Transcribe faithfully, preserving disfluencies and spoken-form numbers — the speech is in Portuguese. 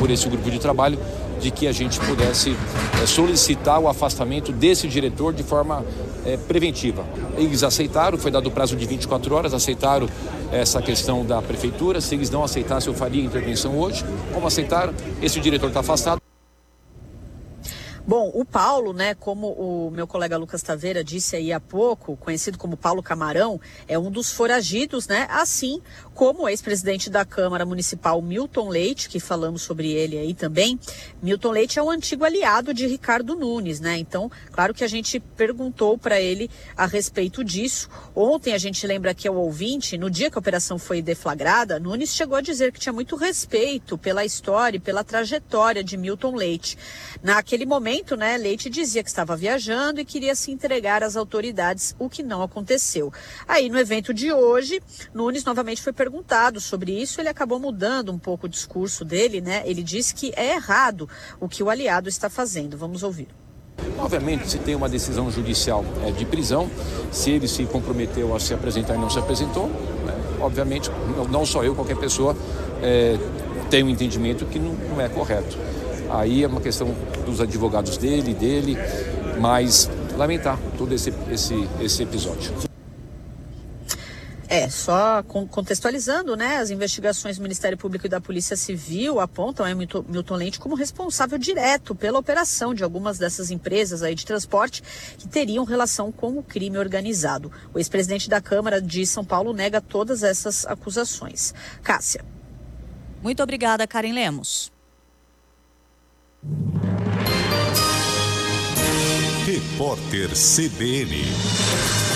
por esse grupo de trabalho de que a gente pudesse é, solicitar o afastamento desse diretor de forma é, preventiva. Eles aceitaram, foi dado o prazo de vinte e quatro horas, aceitaram essa questão da prefeitura. Se eles não aceitassem, eu faria intervenção hoje. Como aceitaram, esse diretor está afastado. Bom, o Paulo, né, como o meu colega Lucas Taveira disse aí há pouco, conhecido como Paulo Camarão, é um dos foragidos, né, assim como o ex-presidente da Câmara Municipal, Milton Leite, que falamos sobre ele aí também. Milton Leite é um antigo aliado de Ricardo Nunes, né, então, claro que a gente perguntou para ele a respeito disso. Ontem, a gente lembra que é o ouvinte, no dia que a operação foi deflagrada, Nunes chegou a dizer que tinha muito respeito pela história e pela trajetória de Milton Leite. Naquele momento, né, Leite dizia que estava viajando e queria se entregar às autoridades, o que não aconteceu. Aí, no evento de hoje, Nunes novamente foi perguntado sobre isso. Ele acabou mudando um pouco o discurso dele, né? Ele disse que é errado o que o aliado está fazendo. Vamos ouvir. Obviamente, se tem uma decisão judicial é, de prisão, se ele se comprometeu a se apresentar e não se apresentou, né, obviamente, não, não só eu, qualquer pessoa é, tem um entendimento que não, não é correto. Aí é uma questão dos advogados dele, dele, mas lamentar todo esse, esse, esse episódio. É, só contextualizando, né, as investigações do Ministério Público e da Polícia Civil apontam a Milton Leite como responsável direto pela operação de algumas dessas empresas aí de transporte que teriam relação com o crime organizado. O ex-presidente da Câmara de São Paulo nega todas essas acusações. Cássia. Muito obrigada, Karen Lemos. Repórter C B N.